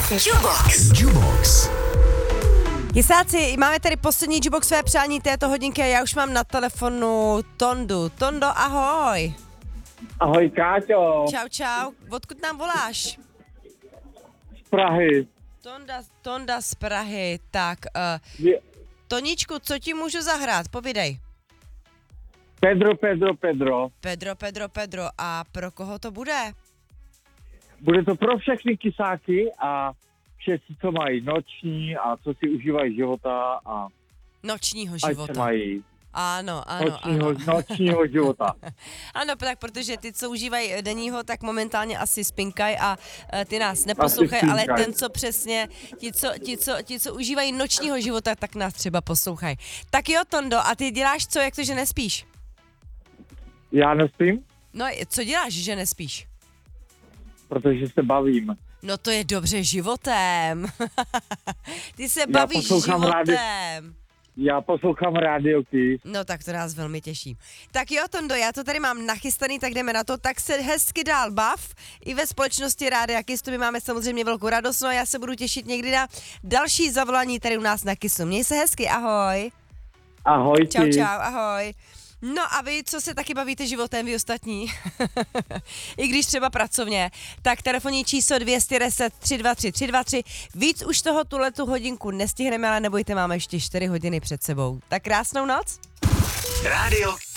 Jubox. Jisáci, máme tady poslední Juboxové přání této hodinky a já už mám na telefonu Tondu. Tondo, ahoj. Ahoj, Káťo. Čau. Odkud nám voláš? Z Prahy. Tonda z Prahy. Tak, Toničku, co ti můžu zahrát? Povídej. Pedro. A pro koho to bude? Bude to pro všechny kysáky a všetci, co mají noční a co si užívají života a Nočního ať života. se mají Ano. nočního života. Ano, tak protože ty, co užívají denního, tak momentálně asi spinkají a ty nás neposlouchají, ale ten, co přesně, ti, co užívají nočního života, tak nás třeba poslouchají. Tak jo, Tondo, a ty děláš co, jak to, že nespíš? Já nespím, No, co děláš, že nespíš? protože se bavím. No to je dobře životem. Ty se bavíš životem. Já poslouchám rádio Kiss. No tak to nás velmi těší. Tak jo, Tondo, já to tady mám nachystaný, tak jdeme na to. Tak se hezky dál bav. I ve společnosti Rádia Kiss, to my máme samozřejmě velkou radost. No a já se budu těšit někdy na další zavolání tady u nás na Kissu. Měj se hezky, ahoj. Ahoj. Čau, ahoj. No a vy, co se taky bavíte životem, vy ostatní, i když třeba pracovně, tak telefonní číslo 210 323 323. Víc už toho tuhletu hodinku nestihneme, ale nebojte, máme ještě 4 hodiny před sebou. Tak krásnou noc. Rádio